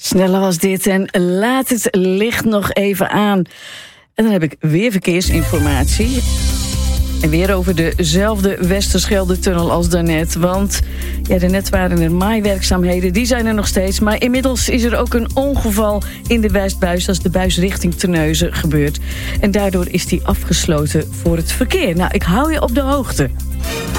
Sneller was dit en laat het licht nog even aan. En dan heb ik weer verkeersinformatie. En weer over dezelfde Westerschelde-tunnel als daarnet. Want daarnet waren er maaiwerkzaamheden, die zijn er nog steeds. Maar inmiddels is er ook een ongeval in de Westbuis. Dat is de buis richting Terneuzen gebeurd. En daardoor is die afgesloten voor het verkeer. Nou, ik hou je op de hoogte.